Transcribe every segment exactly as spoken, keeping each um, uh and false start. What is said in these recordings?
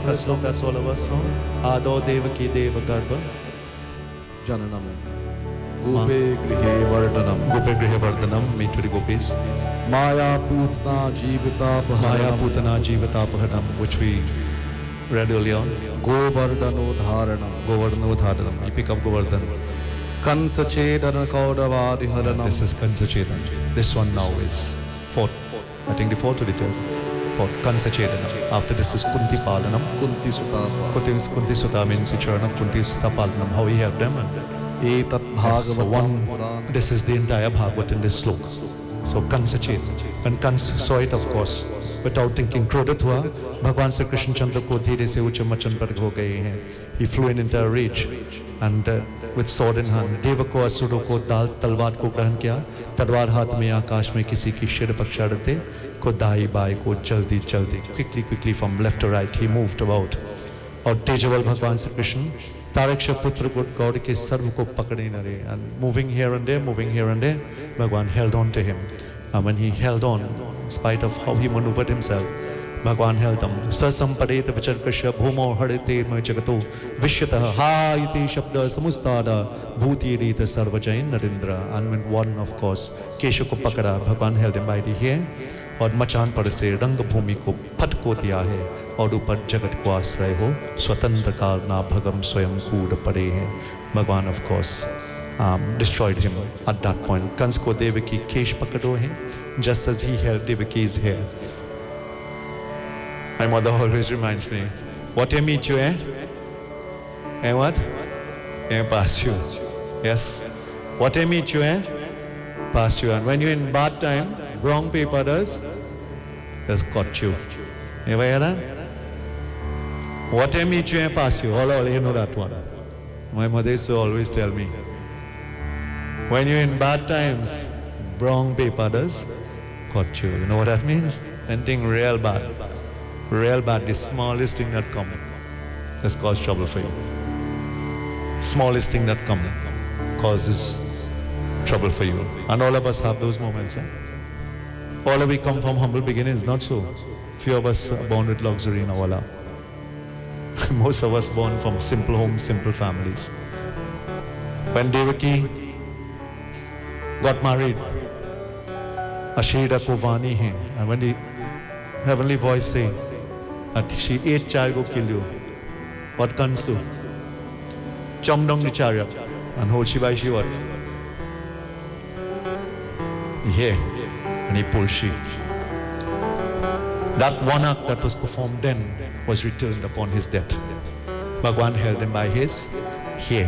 first sloka, that's all of us. No? Ado devaki deva garba. Jananam. Gope grihe vardhanam. Gope grihe vardhanam. Meet to the gopis. Maya putna jivita Maya putana jivata paharam, which we read earlier. Govardhano dharanam. Govardhano dharanam. You pick up Govardhan. Kansa chedana kaudavadi haranam. This is Kansa Chedana. This one now is fourth. I think the fourth or the third. Fourth. Kansa Chedana. After this is Kunti Palanam. Kunti sutta. Kunti, Kunti Sutta means the children of Kunti Sutta Palanam. How he helped them. Etat Yes, so bhagavatam one, this is the entire Bhagavad in this sloka. So Kansa Chedana. And Kansa saw it, of course, without thinking. क्रोधित हुआ भगवान श्री कृष्ण चंद्र को धीरे से उच्च मचन पर हो गए हैं. He flew in into a rage and uh, with sword in hand. देव को असुरों को दाल तलवार को ग्रहण किया. तलवार हाथ में आकाश में किसी की शिर पर चढ़ते को दाई बाई को जल्दी जल्दी quickly quickly from left to right he moved about. और तेजवल भगवान श्री कृष्ण तारक पुत्र गौड़ के सर्व को पकड़े न रहे. And moving here and there, moving here and there, भगवान held on to him. And when he held on, in spite of how he maneuvered himself, भगवान held on. ससंपदेत विचर्कस्य भूमौ हरिते म जगतो विश्यतः हा इति शब्द समुस्तादा भूतिरीत सर्वजैन Narendra. And when one, of course, Keshav को पकड़ा, भगवान held him by the hair और मचान पर से रंग भूमि को फटको दिया है और ऊपर जगत को आश्रय हो स्वतंत्र काल ना भगम स्वयं कूद पड़े हैं. भगवान, of course, um, destroyed him at that point. Kans को देवकी केश पकड़ो है, just as he held Devaki's hair. My mother always reminds me, what I meet you, eh? Eh what? Eh pass you. Yes. What I meet you, eh? Pass you. And when you're in bad time, wrong paper does, has got you. Ever hear that? What I meet you, eh? Pass you. All, all, you know that one. My mother used to always tell me, when you're in bad times, wrong paper does, got you. You know what that means? Anything real bad. Real bad, the smallest thing that comes, that's caused trouble for you. Smallest thing that comes causes trouble for you. And all of us have those moments. Eh? All of we come from humble beginnings, not so. Few of us are born with luxury in our lap. Most of us born from simple homes, simple families. When Devaki got married, Ashira ko vani hai, and when the heavenly voice says that she ate child go kill you, what comes to? Chomp down the chariot and hold she by she what? Yeah, and he pulled she. That one act that was performed then was returned upon his death. Bhagwan held him by his hair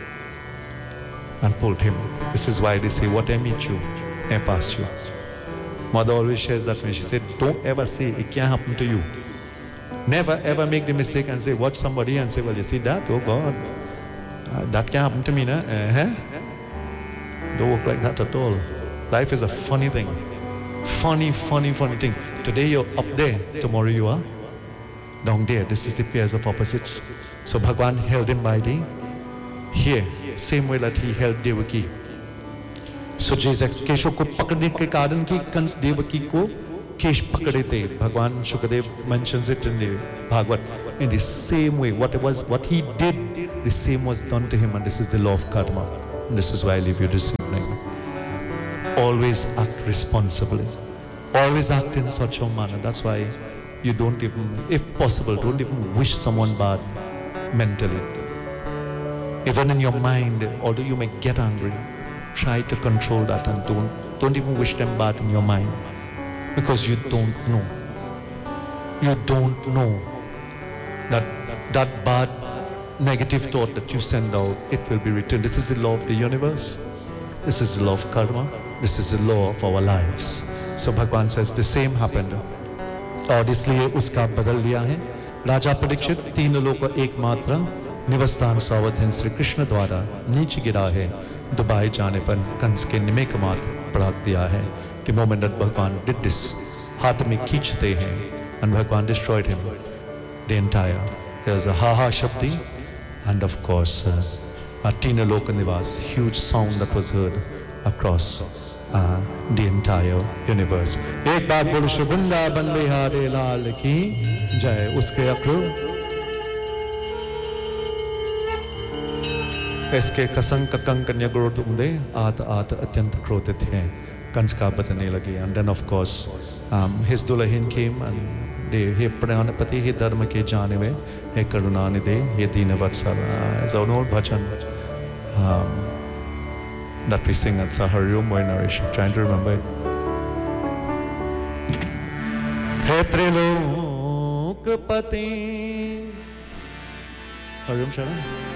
and pulled him. This is why they say, what I meet you, I pass you. Mother always shares that when she said, don't ever say it can't happen to you. Never ever make the mistake and say, watch somebody and say, well, you see that? Oh God, uh, that can't happen to me, nah? Uh-huh. Don't work like that at all. Life is a funny thing. Funny, funny, funny thing. Today you're up there, tomorrow you are down there. This is the pairs of opposites. So Bhagwan held him by the here, same way that he held Devaki. So Jesus Keshav को पकड़ने के कारण कि कंस देवकी को केश पकड़े थे. भगवान Shukdev mentions it in the Bhagavad in the same way. What it was, what he did, the same was done to him, and this is the law of karma. And this is why I leave you this evening. Always act responsibly. Always act in such a manner. That's why you don't even, if possible, don't even wish someone bad mentally. Even in your mind, although you may get angry, try to control that and don't don't even wish them bad in your mind, because you don't know. You don't know that that bad negative thought that you send out, it will be returned. This is the law of the universe. This is the law of karma. This is the law of our lives. So Bhagwan says the same happened. और इसलिए उसका बदल लिया है. राजा परीक्षित तीन लोक एक मात्रा निवस्थान सावधान श्री कृष्ण द्वारा नीचे गिरा है. दुबाई जाने पर कंस के निमेक मात पड़ा दिया है. The moment that Bhagwan did this, हाथ में खींचते हैं, and Bhagwan destroyed him. The entire, there's a ha ha shabdi, and of course uh, a Tina Loka Nivas, huge sound that was heard across uh, the entire universe. एक बार बोलो श्री वृंदावन बिहारी लाल की जय. उसके अक्र इसके कसंक कंक कन्या गुरु तुमदे आत आत अत्यंत क्रोधित हैं कंस का बदलने लगी and then of course um, his दुल्हन came and they हे प्राणपति हे धर्म के जाने हुए हे करुणा निधे हे दीन वत्सल is an old bhajan um, that we sing at Saharium or narration trying to remember it hey त्रिलोकपति Harium Sharan